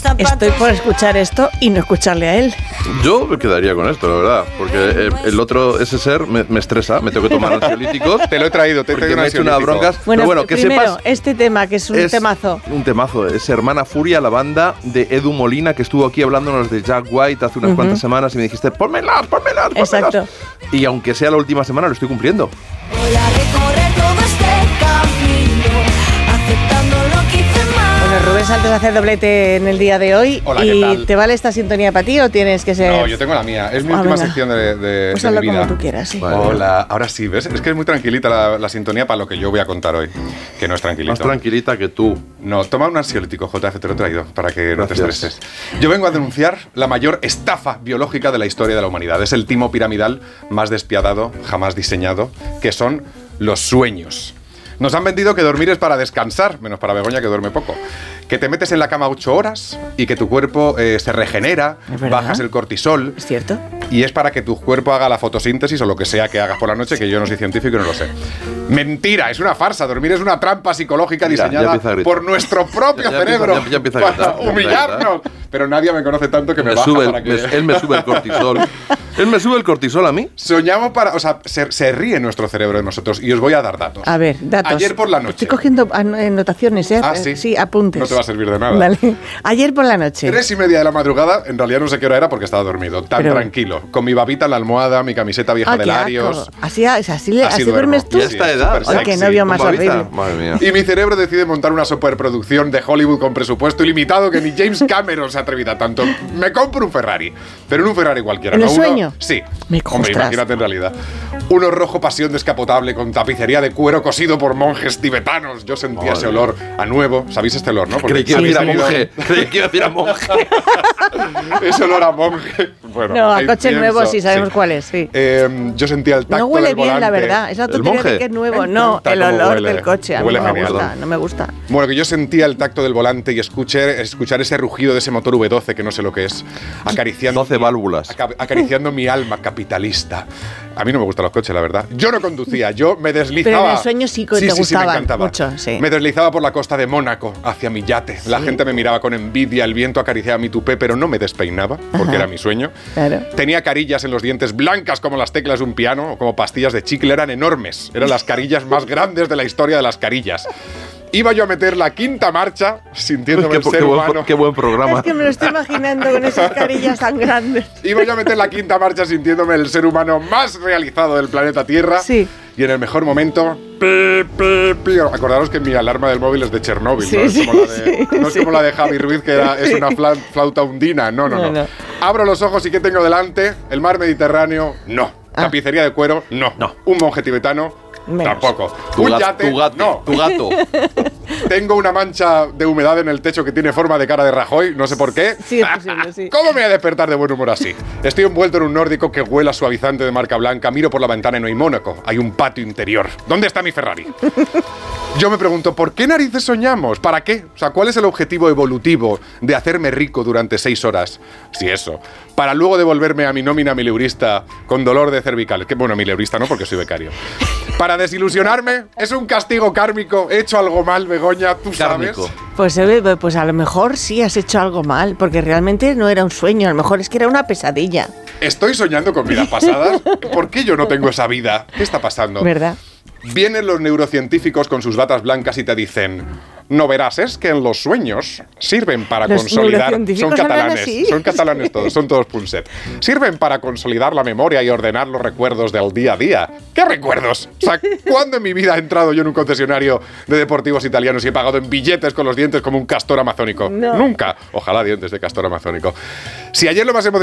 Estoy por escuchar esto y no escucharle a él. Yo me quedaría con esto, la verdad, porque el otro, ese ser, me estresa, me tengo que tomar ansiolíticos. Te lo he traído, te he hecho unas broncas. Bueno, pero bueno, que primero, sepas, este tema, que es un temazo. Un temazo, es Hermana Furia, la banda de Edu Molina, que estuvo aquí hablándonos de Jack White hace unas cuantas semanas y me dijiste, pónmelas. Exacto. Y aunque sea la última semana, lo estoy cumpliendo. Voy a recorrer todo este camino, aceptando lo que hice mal. Bueno, Rubén Santos hace doblete en el día de hoy. Hola, ¿y ¿qué tal? te vale esta sintonía para ti o tienes que ser...? No, yo tengo la mía. Es mi última sección de pues mi hazlo vida. como tú quieras, sí. Vale. Hola, ahora sí, ¿ves? Es que es muy tranquilita la sintonía para lo que yo voy a contar hoy, que no es tranquilito. Más tranquilita que tú. No, toma un ansiolítico, JF, te lo he traído, para que no te Gracias. estreses. Yo vengo a denunciar la mayor estafa biológica de la historia de la humanidad. Es el timo piramidal más despiadado jamás diseñado, que son los sueños. Nos han vendido que dormir es para descansar, menos para Begoña, que duerme poco. Que te metes en la cama 8 horas y que tu cuerpo se regenera, ¿Es verdad? bajas el cortisol. ¿Es cierto? Y es para que tu cuerpo haga la fotosíntesis o lo que sea que hagas por la noche, que yo no soy científico y no lo sé. Mentira, es una farsa. Dormir es una trampa psicológica Mira, ya diseñada empieza a gritar. por nuestro propio Ya cerebro empieza- ya empieza a gritar, para ya empieza a humillarnos. Pero nadie me conoce tanto que me Me baja sube para que... él me sube el cortisol. Él me sube el cortisol a mí. Soñamos para... O sea, se ríe nuestro cerebro de nosotros y os voy a dar datos. A ver, datos. Ayer por la noche. Estoy cogiendo anotaciones, ¿eh? Ah, ¿sí? Sí, apuntes. No te va a servir de nada. Dale. Ayer por la noche. 3:30 de la madrugada, en realidad no sé qué hora era porque estaba dormido, tan Pero- tranquilo, con mi babita en la almohada, mi camiseta vieja de qué Larios. asco. Así duermo. duermes tú. Y a esta edad. súper Ay, qué sexy. novio más ¿Con babita? horrible. Madre mía. Y mi cerebro decide montar una superproducción de Hollywood con presupuesto ilimitado que ni James Cameron se atrevida a tanto. Me compro un Ferrari, pero no un Ferrari cualquiera. ¿En ¿no? el sueño? Sí. Me Hombre, ostras. imagínate en realidad. Uno rojo pasión descapotable con tapicería de cuero cosido por monjes tibetanos. Yo sentía ese olor a nuevo. ¿Sabéis este olor, no? Porque Creí que iba a habéis decir a tenido monje. Creí que iba a decir a monje. ese olor a monje. Bueno, No, a ahí coche pienso, nuevo sí sabemos cuál es, sí. Yo sentía el tacto No huele del bien, la volante. verdad. Es la ¿El tontería monje? de que es nuevo. Me No, encanta el cómo olor huele. del coche. A mí Huele no me genial. gusta, no me gusta. Bueno, que yo sentía el tacto del volante y escuchar ese rugido de ese motor V12, que no sé lo que es, acariciando 12 válvulas. acariciando mi alma capitalista. A mí no me gustan los coches, la verdad. Yo no conducía, yo me deslizaba. Pero en el sueño sí que te me gustaban encantaba. mucho, sí. Me deslizaba por la costa de Mónaco hacia mi yate. La gente me miraba con envidia, el viento acariciaba mi tupé, pero no me despeinaba, porque Ajá. era mi sueño. Claro. Tenía carillas en los dientes blancas como las teclas de un piano o como pastillas de chicle, eran enormes. Eran las carillas más grandes de la historia de las carillas. Iba yo a meter la quinta marcha sintiéndome el ser humano. Qué buen programa. Es que me lo estoy imaginando con esas carillas tan grandes. Iba yo a meter la quinta marcha sintiéndome el ser humano más realizado del planeta Tierra. Sí. Y en el mejor momento, pi, pi, pi. Acordaros que mi alarma del móvil es de Chernóbil, Sí, ¿no? Es sí, como la de, sí, no es sí. como la de Javi Ruiz, que es una flauta hundina. No. No. Abro los ojos y ¿qué tengo delante? El mar Mediterráneo, no. Ah. Tapicería de cuero, no. Un monje tibetano, Menos. tampoco. Un yate, Tu gato. no. Tu gato. Tengo una mancha de humedad en el techo que tiene forma de cara de Rajoy, no sé por qué. Sí, es posible, sí. ¿Cómo me voy a despertar de buen humor así? Estoy envuelto en un nórdico que huele a suavizante de marca blanca. Miro por la ventana y no hay Mónaco. Hay un patio interior. ¿Dónde está mi Ferrari? Yo me pregunto, ¿por qué narices soñamos? ¿Para qué? O sea, ¿cuál es el objetivo evolutivo de hacerme rico durante 6 horas? Si eso. Para luego devolverme a mi nómina mileurista con dolor de cervical. Que bueno, mileurista no, porque soy becario. Para desilusionarme, es un castigo kármico. He hecho algo mal, Begoña, tú sabes. Kármico. Pues a lo mejor sí has hecho algo mal, porque realmente no era un sueño, a lo mejor es que era una pesadilla, Estoy soñando con vidas pasadas. ¿Por qué yo no tengo esa vida? ¿Qué está pasando? ¿verdad? Vienen los neurocientíficos con sus batas blancas y te dicen: no verás, es que en los sueños sirven para Los consolidar. neurocientíficos hablan así. Son catalanes todos, son todos Punset. Sirven para consolidar la memoria y ordenar los recuerdos del día a día. ¿Qué recuerdos? O sea, ¿cuándo en mi vida he entrado yo en un concesionario de deportivos italianos y he pagado en billetes con los dientes como un castor amazónico? No. Nunca. Ojalá dientes de castor amazónico. Si ayer lo más emocionante